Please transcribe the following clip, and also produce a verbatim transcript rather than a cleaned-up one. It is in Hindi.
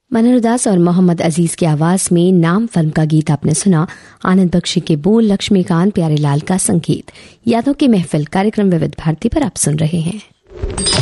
मनोहर उदास और मोहम्मद अजीज की आवाज में नाम फिल्म का गीत आपने सुना। आनंद बख्शी के बोल, लक्ष्मीकांत प्यारेलाल का संगीत। यादों की महफिल कार्यक्रम विविध भारती पर आप सुन रहे हैं।